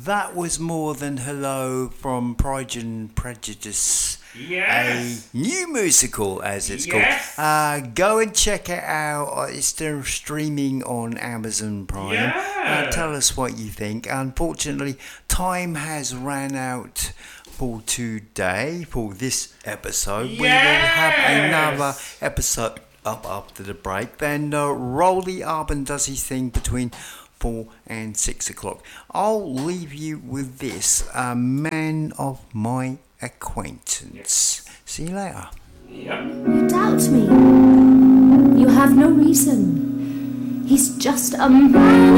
That was More Than Hello from Pride and Prejudice. Yes. A new musical, as it's Yes. called. Go and check it out. It's still streaming on Amazon Prime. Yeah. Tell us what you think. Unfortunately, time has ran out for today, for this episode. Yes. We will have another episode up after the break. Then Rolly Urban does his thing between 4 and 6 o'clock. I'll leave you with this, a man of my acquaintance. See you later. Yep. You doubt me. You have no reason. He's just a man